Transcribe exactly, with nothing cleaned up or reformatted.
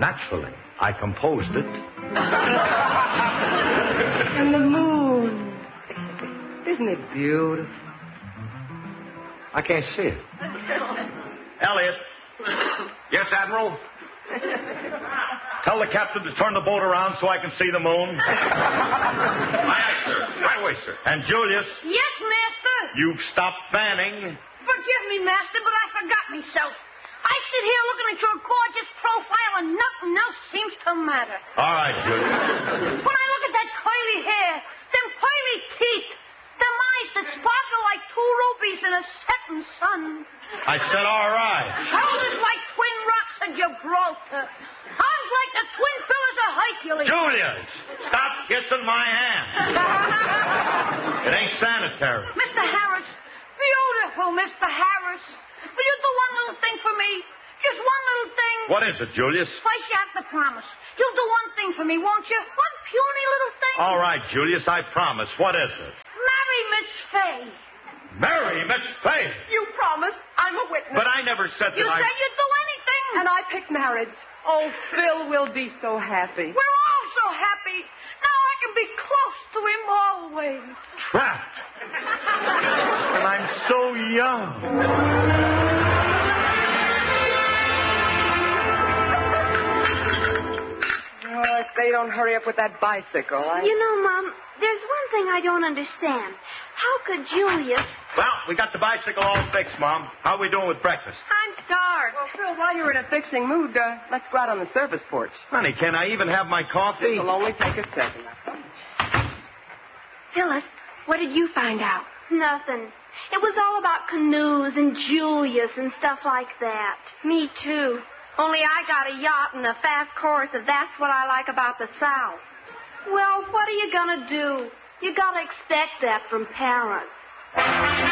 Naturally. I composed it. And the moon. Isn't it beautiful? I can't see it. Elliot. Yes, Admiral? Tell the captain to turn the boat around so I can see the moon. Aye, aye, sir. Right away, sir. And Julius. Yes, master. You've stopped fanning. Forgive me, master, but I forgot myself. I sit here looking at your gorgeous profile and nothing else seems to matter. All right, Julius. When I look at that curly hair, them pearly teeth, them eyes that sparkle like two rubies in a setting sun. I said all right. Shoulders like twin rocks of Gibraltar. Arms like the twin pillars of Hercules. Julius, stop kissing my hand. It ain't sanitary. Mister Harris, beautiful Mister Harris. Will you do one little thing for me? Just one little thing. What is it, Julius? First, you have to promise. You'll do one thing for me, won't you? One puny little thing. All right, Julius, I promise. What is it? Marry Miss Fay. Marry Miss Fay. You promised. I'm a witness. But I never said that You I... said you'd do anything. And I picked marriage. Oh, Phil will be so happy. We're all so happy. Now I can be close to him always. Trapped. And I'm so young. Oh, if they don't hurry up with that bicycle, I... You know, Mom, there's one thing I don't understand. How could Julius... Well, we got the bicycle all fixed, Mom. How are we doing with breakfast? I'm starved. Well, Phil, while you're in a fixing mood, uh, let's go out on the service porch. Honey, can I even have my coffee? It'll only take a second. Phyllis, what did you find out? Nothing. It was all about canoes and Julius and stuff like that. Me too. Only I got a yacht and a fast course, and that's what I like about the South. Well, what are you gonna do? You gotta expect that from parents.